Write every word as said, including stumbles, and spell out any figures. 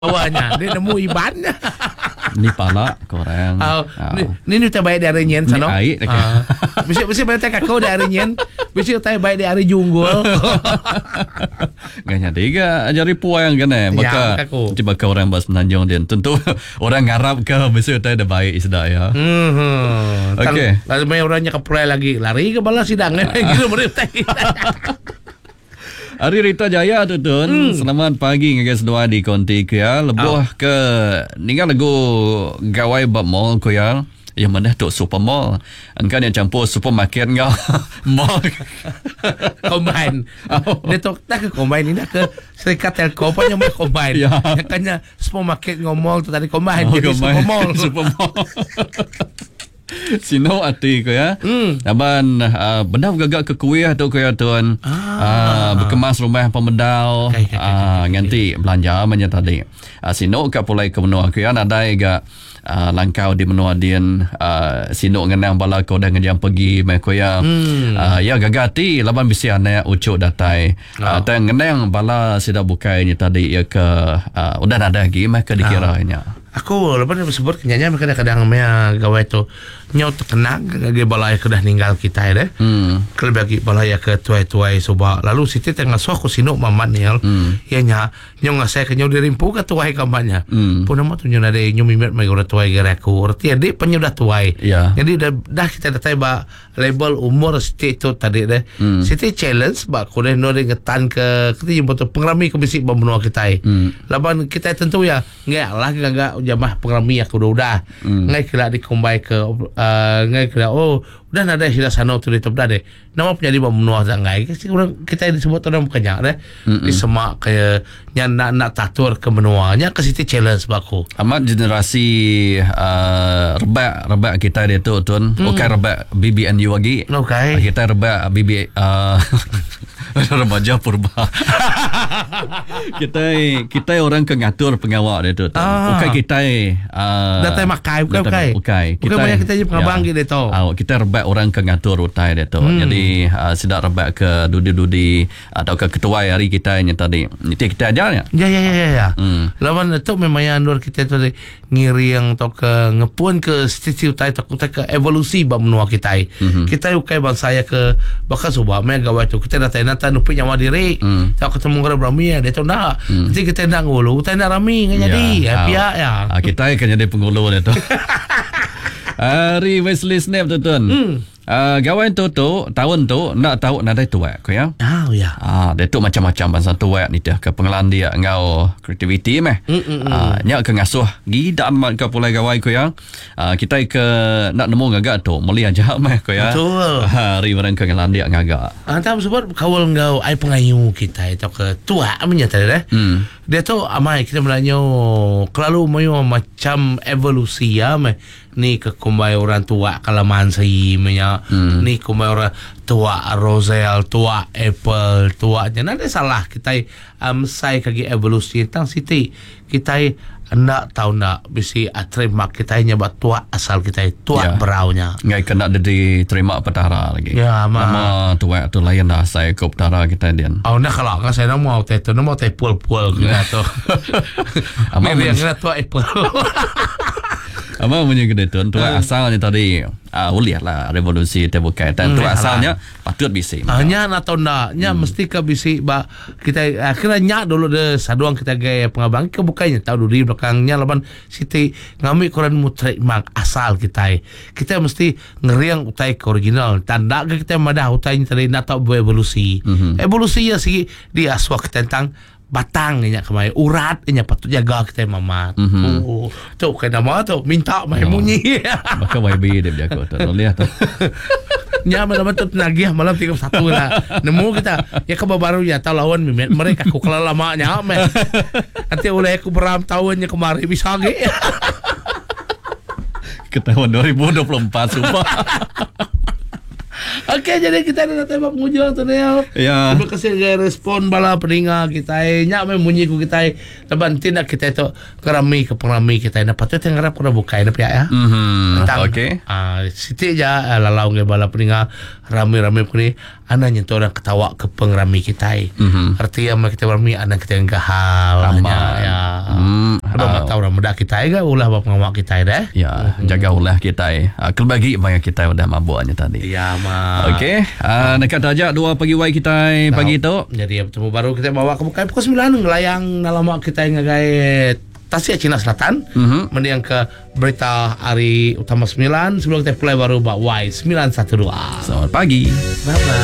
Awalnya dia nemu ibannya. Ni pala korang. Oh, uh. ni ni ni tak baik dari nyen sana. Ni air. Uh, mesti mesti baik tak kau dari nyen. Mesti tak baik dari junggul. Ganya tiga jari puang kan eh. Maka coba kau orang bas menanjung dia. Tentu orang ngarap ke mesti tak ada baik isda ya. Hmm. Okey. Lalu mai orangnya kepulai lagi lari ke balas sidang gitu mereka. Hari Rita Jaya tu Tun. Hmm. Selamat pagi guys doa di konti ku ya. Lebuh oh. ke ninggal lagu gawai bab mall ku ya. Yang mana tu super mall. Engkau yang campur supermarket kau. Mall. Combine. Oh. Dia tu tak ke combine ni nak ke serikat telco apa yang mau combine. Ya. Makanya supermarket ngomol tu tadi combine oh, jadi combine. Super mall. Super mall. Sino ati ko ya. Mm. Aban uh, benda gagak ke kuih tu ko ya tuan. Ah. Uh, berkemas rumah pemedal okay, okay, uh, okay, nganti okay. belanja manya tadi. Uh, sino ka pulai ke menua ko ya nadai ga uh, langkau di menua dian uh, sino ngenang bala ko dah ngejam pergi mai ko ya. Mm. Uh, ya gagati laban bisi ane ucuk datai. Oh. Uh, tang ngenang bala sida bukai ni tadi ya ke uh, udah ada lagi mai ke dikiranya. Oh. Aku lepas ni sebut kenyanya kadang-kadang mea gawai tu nyau terkena gage balai kedah ninggal kita ya deh. Hmm. Kalau bagi balai ke tuai-tuai soba lalu situ tengah soh ku sinuk mamat ni hal. Hmm. Ya nya nyau ngasai ke nyau dirimpu ke tuai kampanye. Hmm. Pun nama tu nyau ada nyau mimet mai ora tuai geraku. Arti adik penyu dah tuai. Yeah. Jadi dah, dah kita datai ba label umur situ tu tadi deh. Hmm. Situ challenge ba ku deh no ngetan ke kita jemput pengrami ke bisik benua kita. Hmm. Laban kita tentu ya ngai lah gagak jamah pengrami aku udah mm. ngai kira dikombai ke uh, ngai kira oh udah ada sila sana tu di top dah deh nama penjadi menua zangai orang kita disebut orang bukannya deh di semak kayak yang nak nak tatur ke menuanya ke situ challenge baku amat generasi uh, rebak rebak kita dia tu tuan mm. okay rebak B B N U lagi okay kita rebak B B uh, remaja purba kita kita orang ke ngatur pengawal dia tu ah. Bukan kita uh, datai makai bukan bukan bukan kita banyak kita je pengabang ya. Gitu tu uh, kita rebak orang ke ngatur utai dia tu hmm. Jadi uh, sidak rebak ke dudi-dudi atau ke ketua hari kita yang tadi itu kita ajar ya ya ya ya ya hmm. Lawan tu memang yang andur kita tu ngiri yang tu ke ngepun ke stisi utai tu ke evolusi bab menua kita hmm. Kita ukai bangsa ya ke bakal subah mega waktu kita datai nata nupi nyawa diri hmm. Tak ketemu orang Brahmi dia tu nak hmm. Nanti kita nak ngulu kita nak rami kan jadi ya pihak ya kita akan jadi pengulu dia tu. Hari Wesley Snap tu tuan. Hmm. Uh, gawain tu tu tahun tu nak tahu nak ada tuak ko ya. Oh ya. Ah dia tu macam-macam bangsa tuak ni dah ke pengelan dia ngau kreativiti meh. Ah nya ke ngasuh gidak mat ke pulai gawai ko ya. Ah kita ke nak nemu gagak tu meli aja meh ko ya. Betul. Hari barang ke ngelan dia ngagak. Ah tam sebab kawal ngau ai pengayu kita itu ke tuak amnya tadi dah. Hmm. Dia tu amai kita melanyo kelalu mayu macam evolusi ya meh. Ni ke kumbai orang tua kalaman sai menya hmm. Ni kumbai orang tua Roselle tua Apple tua nya ada salah kita um, sai kagi evolusi tang siti kita nak tahu nak bisi terima kita nyaba tua asal kita tua ya. Beraunya ngai kena diterima petara lagi ya nama tua tu lain dah saya ke petara kita dian oh nak kalau kan saya nak mau teh tu nak mau teh pul-pul gitu amai yang tua Apple apa punya gede tu tua uh. asalnya tadi ah uh, lihat lah revolusi terbuka dan tua hmm, asalnya lah. Patut bisi hanya uh, atau nak nya hmm. mesti ke bisi ba kita akhirnya dulu de saduang kita gaya pengabang ke bukanya tahu dulu di belakangnya laban siti ngambil koran mutrek mak asal kita kita mesti ngeriang utai ke original tanda kita madah utai tadi nak tahu evolusi mm-hmm. Evolusi ya sih di aswak tentang batang nya kemai urat nya patut jaga kita mamat. Mm-hmm. Oh, tu kena nama tu minta mai oh. Munyi. Maka Y B dia jaga tu. Lihat tu. Nya malam tu nagih malam tiga puluh satu lah. Nemu kita ya ke baru ya tahu lawan mereka aku kalau lamanya meh. Nanti oleh aku beram tahunnya kemarin bisa ge. Ke tahun dua ribu dua puluh empat sumpah. Okey. Okey, jadi kita dah tembak penghujung tu Nel. Ya. Terima kasih gaya respon bala pendengar kita. Nyak me munyi ku kita. Taban tindak kita tu kerami ke pengrami kita. Na patut yang harap kena buka na pihak ya. Mhm. Okey. Ah, siti ja lalau ngai bala pendengar rame-rame ni ana nyentuh orang ketawa ke pengrami kita. Mhm. Artinya kita bermi anak kita yang gahal ya. Hmm. Ada uh, tahu orang muda kita ya ulah bapa ngawak kita dah. Ya, jaga ulah kita. Uh, kelbagi banyak kita udah mabuknya tadi. Ya, ma. Okey. Uh, nak tajak dua pagi-wai kita pagi tu. Jadi bertemu baru kita bawa ke buka pukul sembilan ngelayang dalam kita ngagai Tasik Cina Selatan. Mm-hmm. Mendiang ke berita hari utama sembilan sebelum kita mulai baru bak Y sembilan satu dua. Selamat pagi. Bye bye.